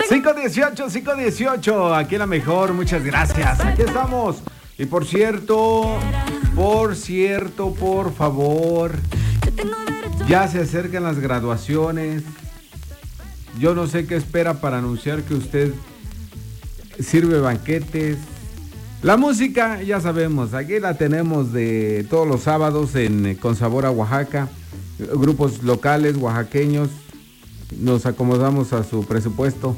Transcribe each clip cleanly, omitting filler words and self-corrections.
518, aquí la mejor, muchas gracias. Aquí estamos. Y por cierto, por favor, ya se acercan las graduaciones. Yo no sé qué espera para anunciar que usted sirve banquetes. La música, ya sabemos, aquí la tenemos de todos los sábados Con Sabor a Oaxaca. Grupos locales oaxaqueños, nos acomodamos a su presupuesto.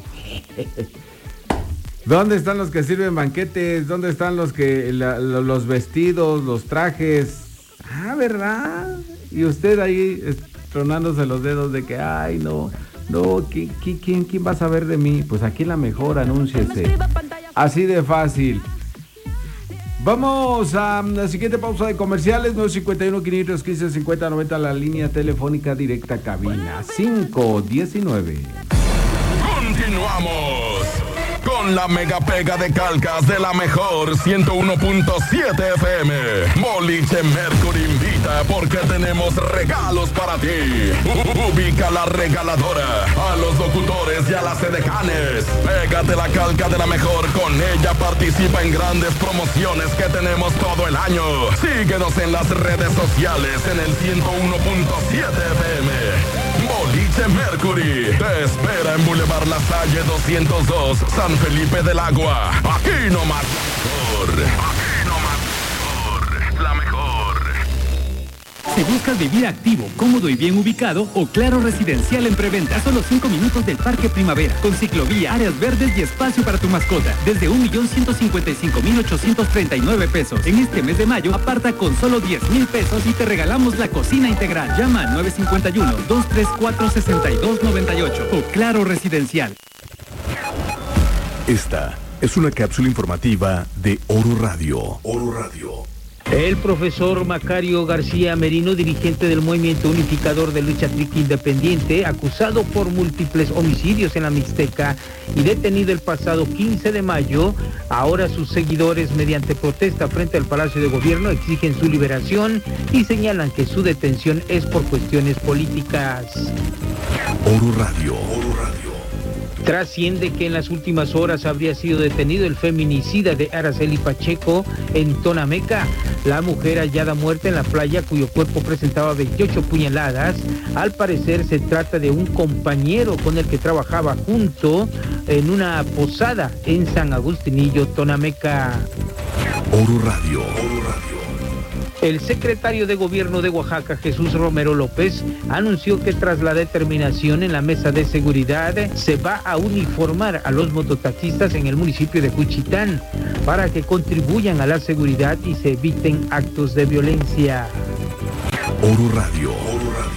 ¿Dónde están los que sirven banquetes? ¿Dónde están los vestidos, los trajes? Ah, ¿verdad? Y usted ahí tronándose los dedos de que, ay, no, ¿quién va a saber de mí? Pues aquí la mejor, anúnciese. Así de fácil. Vamos a la siguiente pausa de comerciales, 951-515-5090, la línea telefónica directa cabina, 519. Continuamos con la mega pega de calcas de la mejor 101.7 FM. Boliche Mercury invita porque tenemos regalos para ti. Ubica la regaladora, a los locutores y a las edecanes. Pégate la calca de la mejor, con ella participa en grandes promociones que tenemos todo el año. Síguenos en las redes sociales en el 101.7 FM. Boliche Mercury te espera en Boulevard La Salle 202, San Felipe del Agua. Aquí nomás la mejor. Si buscas vivir activo, cómodo y bien ubicado, o Claro Residencial en preventa. A solo 5 minutos del Parque Primavera, con ciclovía, áreas verdes y espacio para tu mascota. Desde 1,155,839 pesos. En este mes de mayo, aparta con solo 10,000 pesos y te regalamos la cocina integral. Llama al 951-234-6298 o Claro Residencial. Esta es una cápsula informativa de Oro Radio. Oro Radio. El profesor Macario García Merino, dirigente del Movimiento Unificador de Lucha Triqui Independiente, acusado por múltiples homicidios en la Mixteca y detenido el pasado 15 de mayo, ahora sus seguidores, mediante protesta frente al Palacio de Gobierno, exigen su liberación y señalan que su detención es por cuestiones políticas. Oro Radio. Oro Radio. Trasciende que en las últimas horas habría sido detenido el feminicida de Araceli Pacheco en Tonameca. La mujer hallada muerta en la playa, cuyo cuerpo presentaba 28 puñaladas. Al parecer se trata de un compañero con el que trabajaba junto en una posada en San Agustinillo, Tonameca. Oro Radio. Oro Radio. El secretario de Gobierno de Oaxaca, Jesús Romero López, anunció que tras la determinación en la mesa de seguridad se va a uniformar a los mototaxistas en el municipio de Juchitán para que contribuyan a la seguridad y se eviten actos de violencia. Oro Radio. Oro Radio.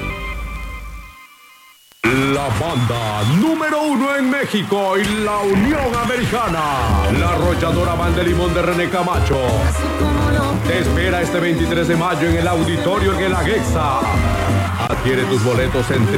La banda número 1 en México y la Unión Americana, la arrolladora Banda de Limón de René Camacho, te espera este 23 de mayo en el Auditorio Guelaguetza. Adquiere tus boletos en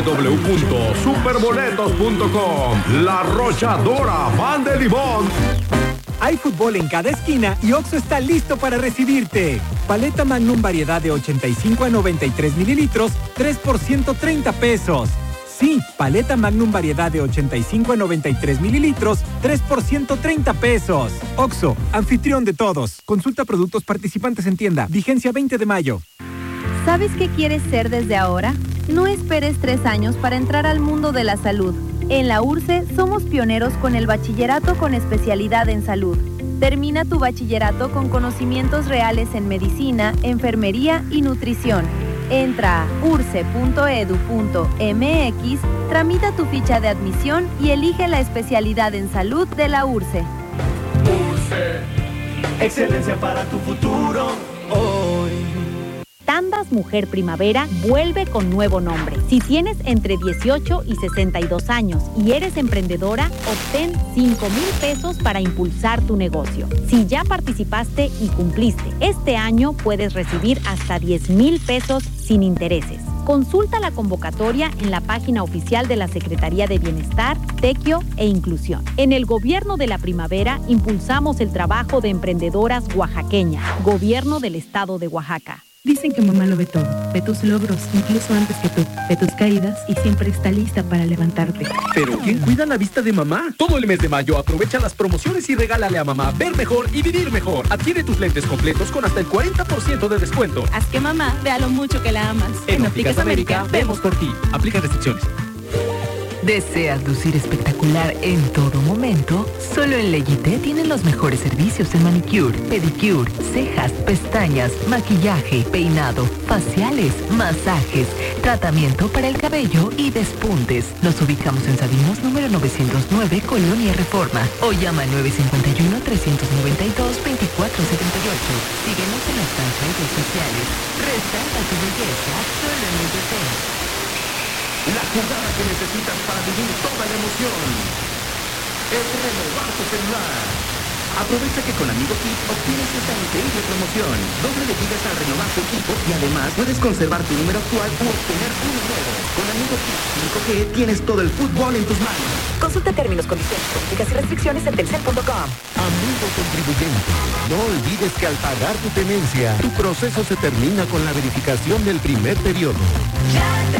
www.superboletos.com. La arrolladora Banda de Limón. Hay fútbol en cada esquina y Oxxo está listo para recibirte. Paleta Magnum variedad de 85 a 93 mililitros, 3 por 130 pesos. Sí, paleta Magnum variedad de 85 a 93 mililitros, 3 por 130 pesos. Oxxo, anfitrión de todos. Consulta productos participantes en tienda. Vigencia 20 de mayo. ¿Sabes qué quieres ser desde ahora? No esperes 3 años para entrar al mundo de la salud. En la URCE somos pioneros con el bachillerato con especialidad en salud. Termina tu bachillerato con conocimientos reales en medicina, enfermería y nutrición. Entra a urce.edu.mx, tramita tu ficha de admisión y elige la especialidad en salud de la URCE. URCE, excelencia para tu futuro hoy. Tandas Mujer Primavera vuelve con nuevo nombre. Si tienes entre 18 y 62 años y eres emprendedora, obtén 5,000 pesos para impulsar tu negocio. Si ya participaste y cumpliste, este año puedes recibir hasta 10,000 pesos sin intereses. Consulta la convocatoria en la página oficial de la Secretaría de Bienestar, Tequio e Inclusión. En el Gobierno de la Primavera impulsamos el trabajo de emprendedoras oaxaqueñas. Gobierno del Estado de Oaxaca. Dicen que mamá lo ve todo, ve tus logros, incluso antes que tú, ve tus caídas y siempre está lista para levantarte. ¿Pero quién cuida la vista de mamá? Todo el mes de mayo aprovecha las promociones y regálale a mamá ver mejor y vivir mejor. Adquiere tus lentes completos con hasta el 40% de descuento. Haz que mamá vea lo mucho que la amas. En Ópticas América, vemos por ti. Aplica restricciones. ¿Deseas lucir espectacular en todo momento? Solo en Legité tienen los mejores servicios en manicure, pedicure, cejas, pestañas, maquillaje, peinado, faciales, masajes, tratamiento para el cabello y despuntes. Nos ubicamos en Sabinos número 909, Colonia Reforma. O llama al 951-392-2478. Síguenos en nuestras redes sociales. Resalta tu belleza solo en Legité. La jugada que necesitas para vivir toda la emoción es renovar tu celular. Aprovecha que con Amigo Kit obtienes esta increíble promoción. Doble de gigas al renovar tu equipo y además puedes conservar tu número actual o obtener uno nuevo. Con Amigo Kit 5G tienes todo el fútbol en tus manos. Consulta términos, condiciones, políticas y restricciones en telcel.com. Amigo contribuyente, no olvides que al pagar tu tenencia, tu proceso se termina con la verificación del primer periodo.